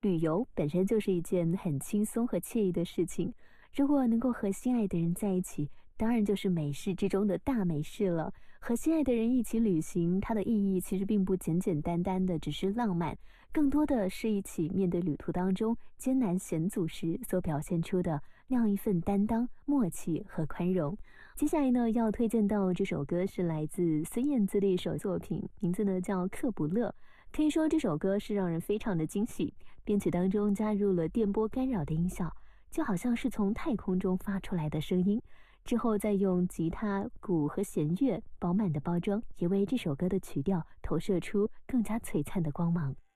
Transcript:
旅游本身就是一件很轻松和惬意的事情，如果能够和心爱的人在一起，当然就是美事之中的大美事了。和心爱的人一起旅行，它的意义其实并不简简单单的只是浪漫，更多的是一起面对旅途当中艰难险阻时所表现出的那样一份担当、默契和宽容。接下来呢，要推荐到这首歌是来自孙燕姿的一首作品，名字呢叫《克卜勒》。可以说这首歌是让人非常的惊喜，编曲当中加入了电波干扰的音效，就好像是从太空中发出来的声音。之后再用吉他、鼓和弦乐饱满的包装，也为这首歌的曲调投射出更加璀璨的光芒。